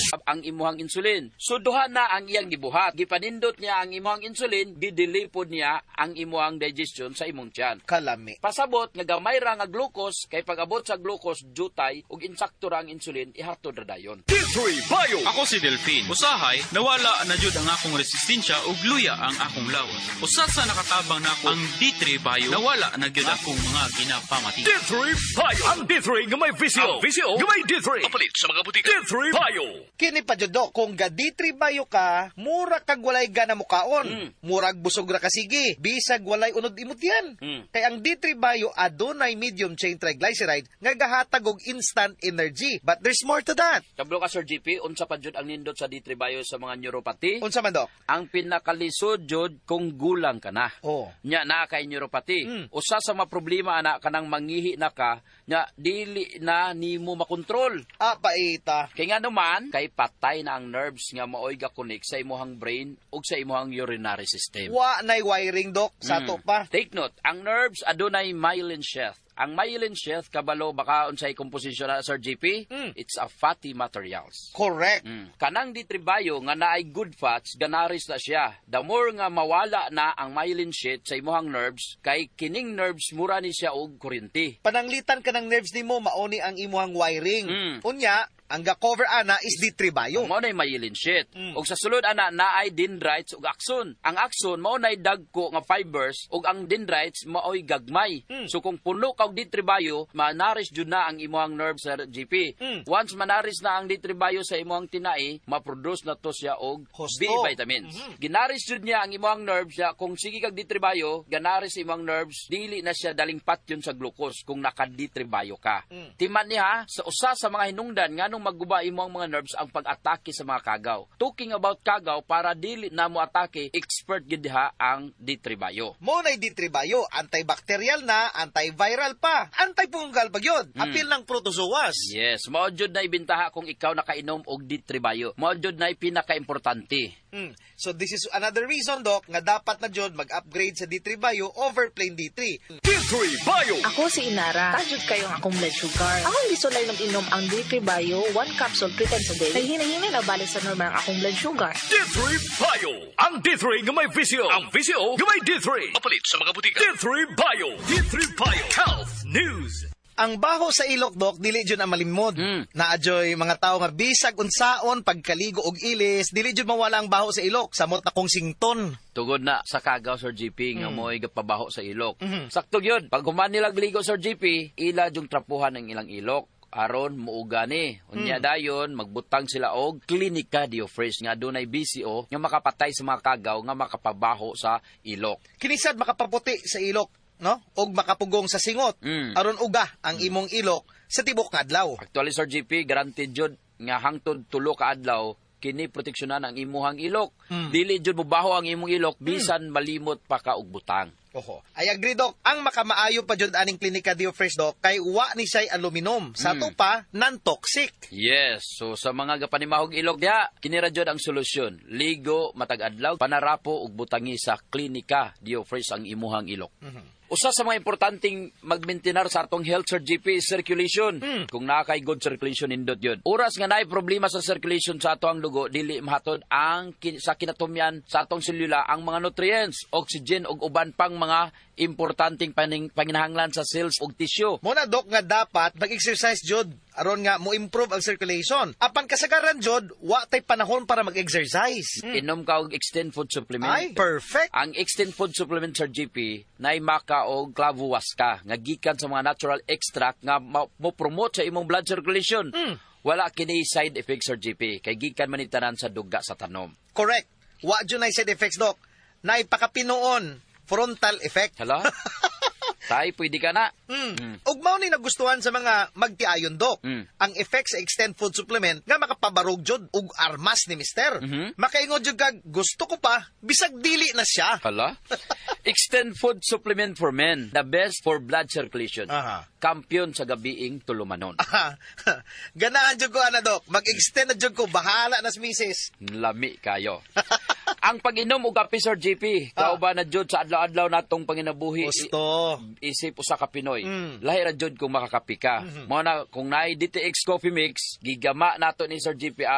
ang imuhang insulin. So duha na ang iyang gibuhat. Gipanindot niya ang imuhang insulin, gidelipod niya ang imuhang digestion sa imong tiyan. Kalami. Pasabot nga gamay ra nga glucose kay pag-abot sa glucose jutay ug insakto ra ang insulin ihatod ra dayon. D3 Bio. Ako si Delphine. Usahay nawala na jud ang akong resistensya ug luya ang akong lawas. Usa sa nakatabang nako ang D3 Bio nawala na gyud akong mga ginapamati. D3 Bio. Ang D3 nga may visio. Ang visio nga may D3. Kapalit sa mga butika. D3 Bio. Kini pa jud Dok, kung ga D3 Bio ka, mura kag walay gana mukaon. Murag busog ra ka sige, bisag walay unod imot yan. Kay ang D3 Bio adunay medium chain triglyceride nga gahatag og instant energy. But there's more to that. Kablo ka Sir GP, unsa pa jud ang nindot sa D3 Bio sa mga neuropathy? Unsa man Dok? Ang pinakalisod jud kung gulang ka na. Oh. Nya na kay neuropathy. Usa sa mga problema ana kanang mangihi na ka, nya dili na nimo makontrol. Paita. Kay nga naman, kay patay na ang nerves nga maoy ga-connect sa imuhang brain ug sa imuhang urinary system. Wa nay wiring Dok sa to pa. Take note, ang nerves adunay myelin sheath. Ang myelin sheath kabalo baka unsay composition na Sir GP? It's a fatty materials. Correct. Kanang D3 Bio nga naay good fats, ganaris na siya. The more nga mawala na ang myelin sheath sa imuhang nerves, kay kining nerves mura ni siya og kuryente. Pananglitan ka ng nerves nimo mauni ang imuhang wiring. Unya, ang ga-cover ana is D3 Bio. Mao nay myelin sheath. Ug sa sulod ana naay dendrites ug axon. Ang axon mao nay dagko nga fibers ug ang dendrites maoy gagmay. So kung puno ka og D3 Bio, manaris jud na ang imuhang nerves sa GP. Once manaris na ang D3 Bio sa imuhang tinai, ma-produce na to siya og B vitamins. Ginaris jud niya ang imuhang nerves siya kung sige kag D3 Bio, ganaris imong nerves, dili na siya daling patyon sa glucose kung naka D3 Bio ka. Timan niya sa usa sa mga hinungdan nganong magguba imong mga nerves ang pag-atake sa mga kagaw. Talking about kagaw, para dili na mo atake, expert gid diha ang D3 Bio. Mo nay D3 Bio, antibacterial na, antiviral pa, antifungal pa gyud. Apil ng protozoas. Yes, mao jud na ibintaha kung ikaw nakainom og D3 Bio. Mao jud na pinaka-importante. So this is another reason Dok nga dapat na jud mag-upgrade sa D3 Bio over plain D3. D3 Bio. Ako si Inara. Tajud kayo ang akong blood sugar. Ako hindi sulay mag-inom ang D3 Bio 1 capsule 3 times a day. Kay hinahinay na balik sa normal ang akong blood sugar. D3 Bio. Ang D3 nga may visio. Ang visio nga may D3. Kapalit sa mga butika. D3 Bio. D3 Bio. Health News. Ang baho sa ilok Dok dili jud ang malimod. Naadyoy mga tawo nga bisag unsaon pagkaligo og ilis, dili jud mawala ang baho sa ilok samot na kong sington. Tugod na sa kagaw Sir GP nga mo'y gapabaho sa ilok. Sakto yun. Pag human nila gligo Sir GP, ila jung trapuhan ng ilang ilok. Aron muuga ni. Unya dayon magbutang sila og Clinica Diofresh nga dunay BCO nga makapatay sa mga kagaw nga makapabaho sa ilok. Kinisad makapaputi sa ilok, no? Og makapugong sa singot. Aron uga ang imong ilok sa tibok nga adlaw. Actually Sir GP, guaranteed jud nga hangtod 3 ka adlaw kini proteksyonan ang imuhang ilok. Dili jud mobaho ang imong ilok bisan malimot pa ka og butang. Oho. I agree Dok. Ang makamaayo pa jud aning Clinica Diofresh Dok kay wa ni say aluminum. Sa to pa non-toxic. Yes. So sa mga gapanimahog ilok diha, kini ra jud ang solusyon. Ligo matag adlaw, panarapo ug butangi sa Clinica Diofresh ang imuhang ilok. Usa sa mga importanteng magmaintenar sa atong health Sir GP is circulation. Kung nakay good circulation indot yun. Oras nga naay problema sa circulation sa ato ang dugo, dili mahatod ang sa kinatumyan sa atong selula ang mga nutrients, oxygen ug uban pang mga importanteng panginahanglan sa cells ug tissue. Muna Dok nga dapat mag-exercise jud aron nga mo improve ang circulation. Apan kasagaran jud wa tay panahon para mag-exercise. Inom ka og extend food supplement. Ay, perfect. Ang extend food supplement Sir GP nay maka og clavuasca nga gikan sa mga natural extract nga mo promote sa imong blood circulation. Wala kini side effects Sir GP kay gikan man itanan sa duga sa tanom. Correct. Wa jud nay side effects Dok. Nay pakapinoon frontal effect. Hala? Tay, pwede ka na. Ug mao ni nagustuhan sa mga magtiayon Dok. Ang effect sa extend food supplement nga makapabarog jud ug armas ni mister. Makaingon jud kag gusto ko pa bisag dili na siya. Hala? Extend food supplement for men, the best for blood circulation. Kampiyon sa gabiing tulumanon. Ganahan jud ko ana Dok. Mag-extend na jud ko bahala na si misis. Lami kayo. Ang pag-inom og kape Sir GP, kauban na jud sa adlaw-adlaw natong panginabuhi. Gusto. Isip usa ka Pinoy. Lahi ra jud kung makakapi ka. Mao na kung naay DTX coffee mix, gigama nato ni Sir GP